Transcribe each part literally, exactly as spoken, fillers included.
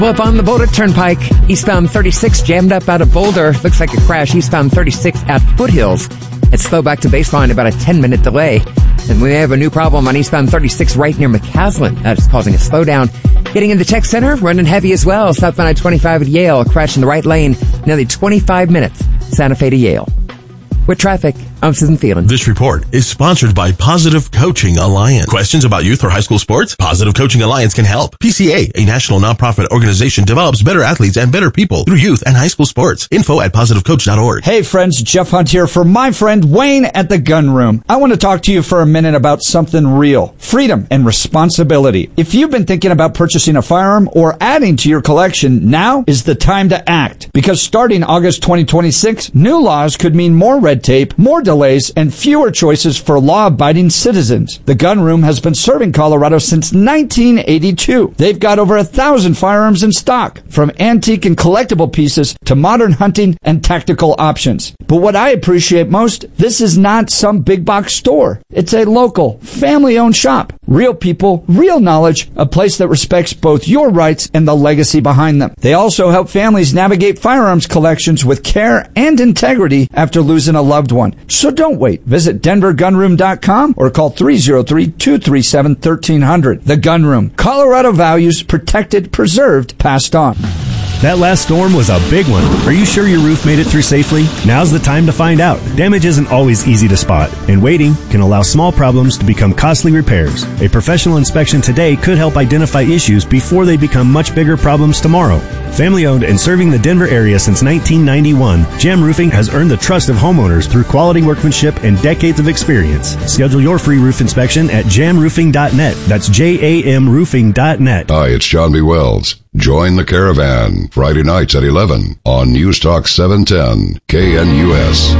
Up on the Boulder Turnpike, eastbound thirty-six jammed up out of Boulder. Looks like a crash eastbound thirty-six at Foothills. It's slow back to baseline, about a ten-minute delay. And we may have a new problem on eastbound thirty-six right near McCaslin. That is causing a slowdown. Getting into Tech Center, running heavy as well. Southbound I twenty-five at Yale, a crash in the right lane, nearly twenty-five minutes. Santa Fe to Yale. With traffic, I'm Susan Thielen. This report is sponsored by Positive Coaching Alliance. Questions about youth or high school sports? Positive Coaching Alliance can help. P C A, a national nonprofit organization, develops better athletes and better people through youth and high school sports. Info at positive coach dot org. Hey friends, Jeff Hunt here for my friend Wayne at the Gun Room. I want to talk to you for a minute about something real. Freedom and responsibility. If you've been thinking about purchasing a firearm or adding to your collection, now is the time to act. Because starting August twenty twenty-six, new laws could mean more red tape, more delays, and fewer choices for law-abiding citizens. The Gun Room has been serving Colorado since nineteen eighty-two. They've got over a thousand firearms in stock, from antique and collectible pieces to modern hunting and tactical options. But what I appreciate most, this is not some big box store. It's a local, family-owned shop. Real people, real knowledge, a place that respects both your rights and the legacy behind them. They also help families navigate firearms collections with care and integrity after losing a loved one. So don't wait. Visit denver gun room dot com or call three oh three, two three seven, one three zero zero. The Gun Room. Colorado values protected, preserved, passed on. That last storm was a big one. Are you sure your roof made it through safely? Now's the time to find out. Damage isn't always easy to spot, and waiting can allow small problems to become costly repairs. A professional inspection today could help identify issues before they become much bigger problems tomorrow. Family-owned and serving the Denver area since nineteen ninety-one, Jam Roofing has earned the trust of homeowners through quality workmanship and decades of experience. Schedule your free roof inspection at jam roofing dot net. That's J A M roofing dot net. Hi, it's John B. Wells. Join the Caravan, Friday nights at eleven on News Talk seven ten, K N U S.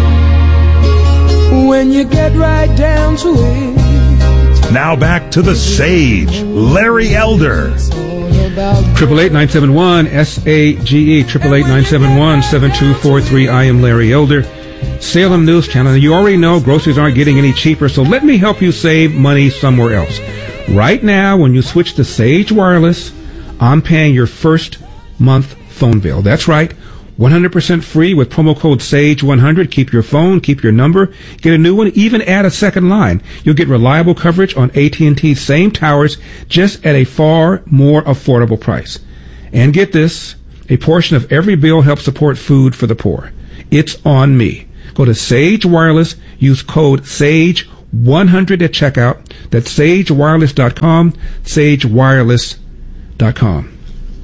When you get right down to it. Now back to the Sage, Larry Elder. Triple eight nine seven one S A G E. Triple eight nine seven one seven two four three. I am Larry Elder. Salem News Channel. You already know groceries aren't getting any cheaper, so let me help you save money somewhere else. Right now, when you switch to Sage Wireless, I'm paying your first month phone bill. That's right. one hundred percent free with promo code SAGE one hundred. Keep your phone, keep your number, get a new one, even add a second line. You'll get reliable coverage on A T and T's same towers, just at a far more affordable price. And get this, a portion of every bill helps support food for the poor. It's on me. Go to Sage Wireless, use code SAGE one hundred at checkout. That's sage wireless dot com, sage wireless dot com.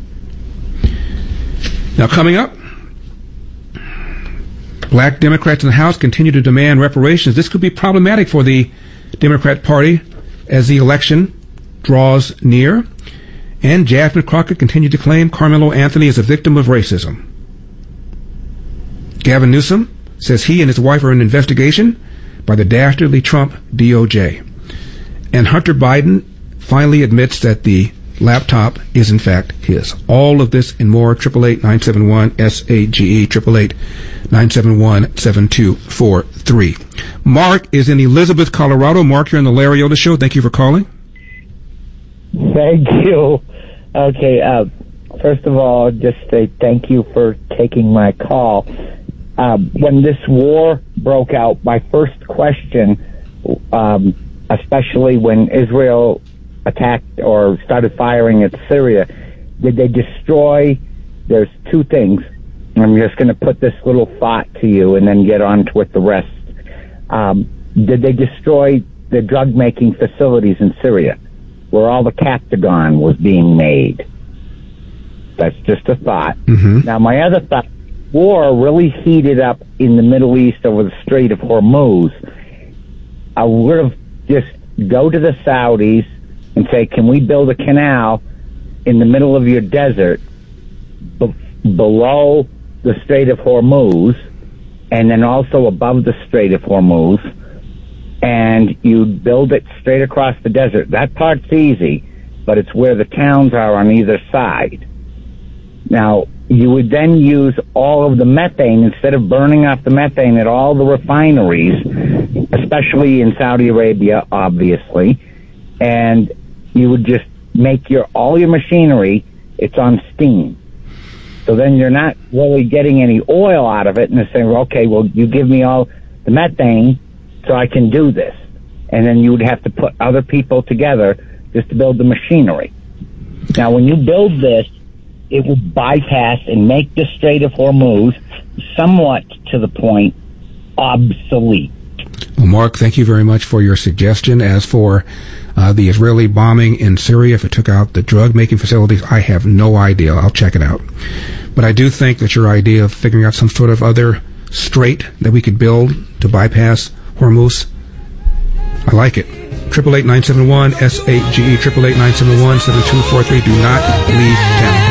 Now coming up, black Democrats in the House continue to demand reparations. This could be problematic for the Democrat Party as the election draws near. And Jasmine Crockett continued to claim Carmelo Anthony is a victim of racism. Gavin Newsom says he and his wife are in investigation by the dastardly Trump D O J. And Hunter Biden finally admits that the laptop is in fact his. All of this and more. Triple eight nine seven one S A G E. Triple eight nine seven one seven two four three. Mark is in Elizabeth, Colorado. Mark, you're on the Larry Elder Show. Thank you for calling. Thank you. Okay. Uh, first of all, just say thank you for taking my call. Uh, when this war broke out, my first question, um, especially when Israel attacked or started firing at Syria, did they destroy? There's two things. I'm just going to put this little thought to you and then get on with the rest. Um, did they destroy the drug-making facilities in Syria where all the Captagon was being made? That's just a thought. Mm-hmm. Now, my other thought, war really heated up in the Middle East over the Strait of Hormuz. I would have just go to the Saudis and say, can we build a canal in the middle of your desert b- below the Strait of Hormuz and then also above the Strait of Hormuz, and you build it straight across the desert. That part's easy, but it's where the towns are on either side. Now, you would then use all of the methane, instead of burning off the methane at all the refineries, especially in Saudi Arabia, obviously, and you would just make your all your machinery it's on steam. So then you're not really getting any oil out of it, and they're saying, well, okay, well, you give me all the methane so I can do this. And then you would have to put other people together just to build the machinery. Now, when you build this, it will bypass and make the Strait of Hormuz somewhat to the point obsolete. Well, Mark, thank you very much for your suggestion. As for uh, the Israeli bombing in Syria, if it took out the drug-making facilities, I have no idea. I'll check it out. But I do think that your idea of figuring out some sort of other strait that we could build to bypass Hormuz, I like it. Triple eight nine seven one S eight G E triple eight nine seven one seven two four three. Do not leave town.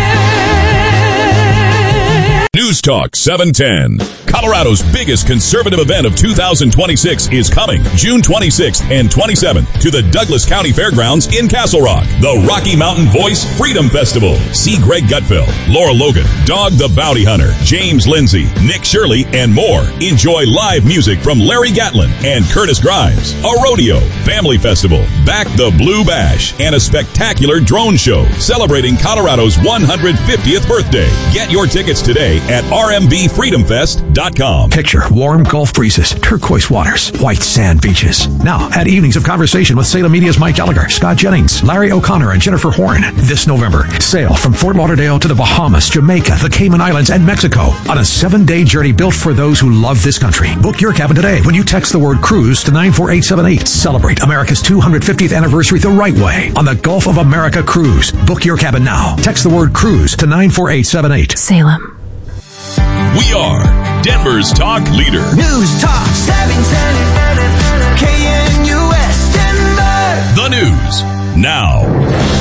News Talk seven ten. Colorado's biggest conservative event of two thousand twenty-six is coming June twenty-sixth and twenty-seventh to the Douglas County Fairgrounds in Castle Rock. The Rocky Mountain Voice Freedom Festival. See Greg Gutfeld, Laura Logan, Dog the Bounty Hunter, James Lindsay, Nick Shirley, and more. Enjoy live music from Larry Gatlin and Curtis Grimes, a rodeo, family festival, Back the Blue Bash, and a spectacular drone show celebrating Colorado's one hundred fiftieth birthday. Get your tickets today at r m v freedom fest dot com. Picture warm Gulf breezes, turquoise waters, white sand beaches. Now, at Evenings of Conversation with Salem Media's Mike Gallagher, Scott Jennings, Larry O'Connor, and Jennifer Horn. This November, sail from Fort Lauderdale to the Bahamas, Jamaica, the Cayman Islands, and Mexico on a seven-day journey built for those who love this country. Book your cabin today when you text the word cruise to nine four eight seven eight. Celebrate America's two hundred fiftieth anniversary the right way on the Gulf of America Cruise. Book your cabin now. Text the word cruise to nine four eight seven eight. Salem. We are Denver's talk leader. News Talk seven ten K N U S Denver. The news now.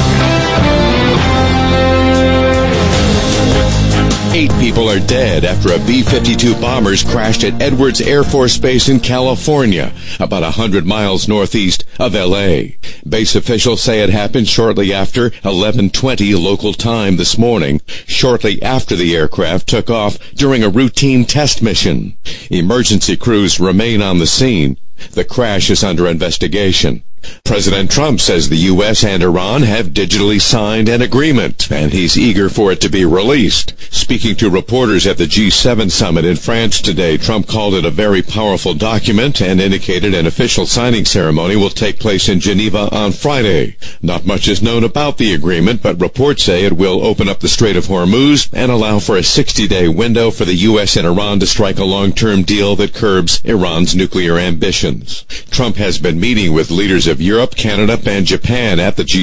Eight people are dead after a B fifty-two bombers crashed at Edwards Air Force Base in California, about one hundred miles northeast of L A. Base officials say it happened shortly after eleven twenty local time this morning, shortly after the aircraft took off during a routine test mission. Emergency crews remain on the scene. The crash is under investigation. President Trump says the U S and Iran have digitally signed an agreement, and he's eager for it to be released. Speaking to reporters at the G seven summit in France today, Trump called it a very powerful document and indicated an official signing ceremony will take place in Geneva on Friday. Not much is known about the agreement, but reports say it will open up the Strait of Hormuz and allow for a sixty-day window for the U S and Iran to strike a long-term deal that curbs Iran's nuclear ambitions. Trump has been meeting with leaders of Europe, Canada, and Japan at the G